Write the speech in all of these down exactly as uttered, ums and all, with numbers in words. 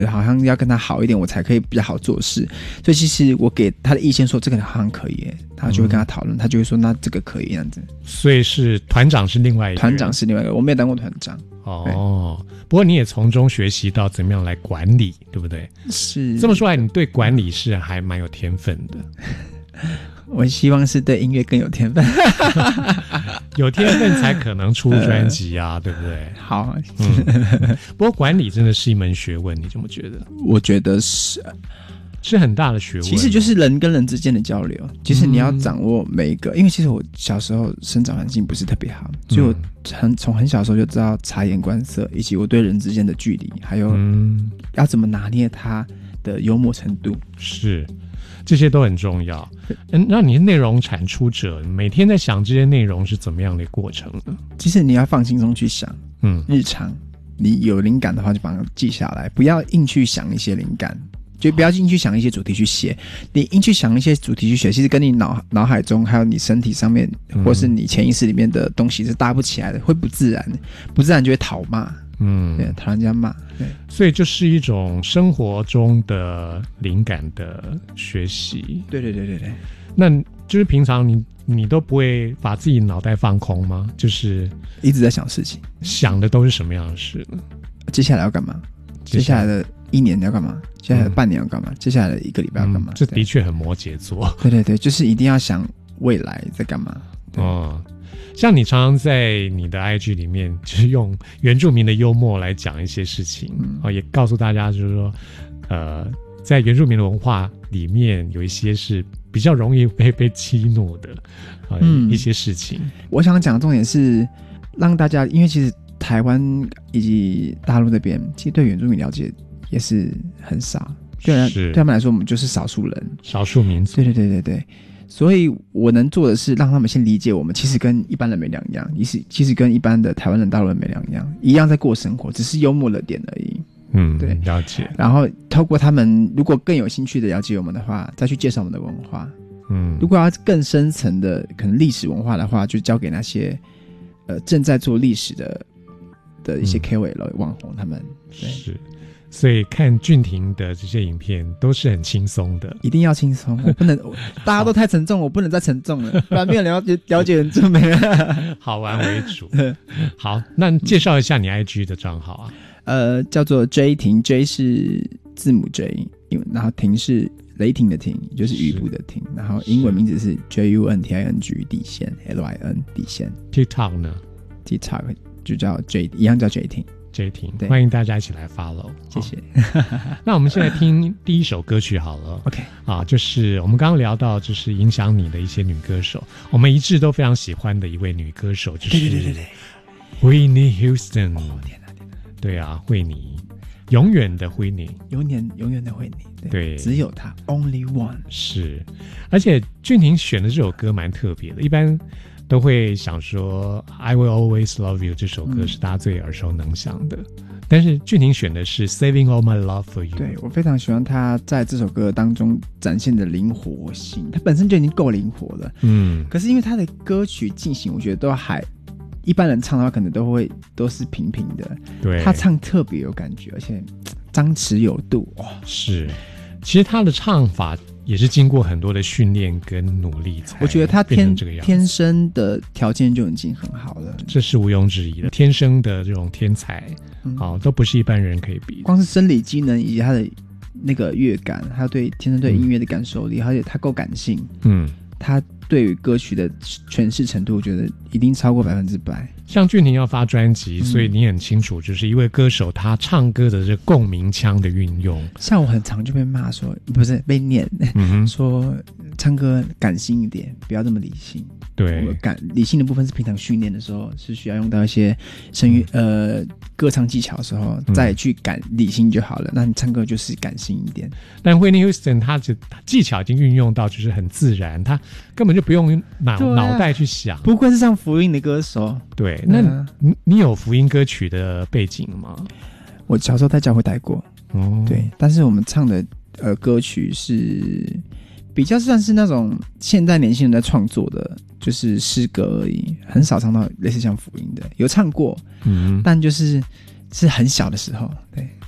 好像要跟他好一点，我才可以比较好做事。所以其实我给他的意见说这个好像可以耶，他就会跟他讨论、嗯，他就会说那这个可以这样子。 所以是团长是另外一个人， 团长是另外一个，我没有当过团长。 哦，不过你也从中学习到怎么样来管理，对不对？ 是。 这么说来，你对管理是还蛮有天分的。 我希望是对音乐更有天分。 有天分才可能出专辑啊、呃、对不对？ 好、 嗯、不过管理真的是一门学问，你怎么觉得？ 我觉得是是很大的学问， 其实就是人跟人之间的交流。其实你要掌握每一个、嗯、因为其实我小时候生长环境不是特别好，所以我很从很小的时候就知道察言观色，以及我对人之间的距离，还有要怎么拿捏他的幽默程度， 是这些都很重要。嗯，那你是内容产出者，每天在想这些内容是怎么样的过程呢？ 其实你要放轻松去想，嗯，日常你有灵感的话就把它记下来，不要硬去想一些灵感，就不要硬去想一些主题去写。你硬去想一些主题去写，其实跟你脑脑海中还有你身体上面，或是你潜意识里面的东西是搭不起来的，会不自然，不自然就会讨骂。嗯，对，讨人家骂，对， 所以就是一种生活中的灵感的学习。 对对对对对， 那就是平常你你都不会把自己脑袋放空吗？就是一直在想事情， 想的都是什么样的事呢？ 接下来要干嘛？接下来的一年要干嘛？接下来的半年要干嘛？嗯、接下来的一个礼拜要干嘛？ 嗯、这的确很摩羯座。 对对对，就是一定要想未来在干嘛。 哦。像你常常在你的 I G 里面就是用原住民的幽默来讲一些事情、嗯哦、也告诉大家就是说呃，在原住民的文化里面有一些是比较容易被被激怒的、呃嗯、一些事情。 我想讲的重点是让大家，因为其实台湾以及大陆那边其实对原住民了解也是很少，对对他们来说我们就是少数人， 少数民族。 对对对对对，所以我能做的是让他们先理解我们其实跟一般人没两样，其实跟一般的台湾人大陆人没两样，一样在过生活，只是幽默了点而已。 嗯，对，了解。 然后透过他们如果更有兴趣的了解我们的话，再去介绍我们的文化。嗯，如果要更深层的可能历史文化的话，就交给那些呃正在做历史的的一些 K O L、嗯、网红他们。对， 是。所以看俊廷的这些影片都是很轻松的， 一定要轻松，我不能大家都太沉重，我不能再沉重了，不然没有了解了解原住民。 好玩为主。好，那介绍一下你 I G 的账号啊。 呃，叫做 J 廷 ，J 是字母 J， 然后廷是雷霆的霆，就是雨布的霆，然后英文名字是 J U N T I N G 底线 L I N 底线。 TikTok 呢 ？TikTok 就叫 J， 一样叫 J 廷。 J 廷，欢迎大家一起来 follow， 谢谢。 那我们现在听第一首歌曲好了。 OK， 啊，就是我们刚刚聊到，就是影响你的一些女歌手，我们一致都非常喜欢的一位女歌手，就是对对对对 Whitney Houston。 哦天哪，天哪！ 对啊，惠妮，永远的惠妮， 永远永远的惠妮， 对， 只有她 ，Only One。 是，而且俊廷选的这首歌蛮特别的，一般都会想说 I Will Always Love You 这首歌是大家最耳熟能详的、嗯、但是俊廷选的是 Saving All My Love For You。 对，我非常喜欢他在这首歌当中展现的灵活性，他本身就已经够灵活了，嗯，可是因为他的歌曲进行我觉得都还一般人唱的话可能都会都是平平的， 对， 他唱特别有感觉，而且张弛有度、哦、 是，其实他的唱法也是经过很多的训练跟努力才， 我觉得他天这个样子天生的条件就已经很好了， 这是毋庸置疑的，天生的这种天才、嗯哦、都不是一般人可以比的， 光是生理机能以及他的那个乐感，还有对天生对音乐的感受力、嗯、而且他够感性，嗯，他对于歌曲的诠释程度我觉得一定超过百分之百。 像俊廷要发专辑、嗯、所以你很清楚就是一位歌手他唱歌的这共鸣腔的运用， 像我很常就被骂说，不是被念、嗯、说唱歌感性一点，不要这么理性。 对， 我感理性的部分是平常训练的时候是需要用到一些声乐、嗯、呃歌唱技巧的时候再去感理性就好了、嗯、那你唱歌就是感性一点。 但 Whitney Houston 他的技巧已经运用到就是很自然，他根本就不用脑、啊、脑袋去想， 不愧是唱福音的歌手。 对，那你你有福音歌曲的背景吗？ 我小时候在教会待过，哦，对，但是我们唱的呃歌曲是比较算是那种现代年轻人在创作的，就是诗歌而已，很少唱到类似像福音的，有唱过，嗯，但就是是很小的时候。对，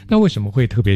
那为什么会特别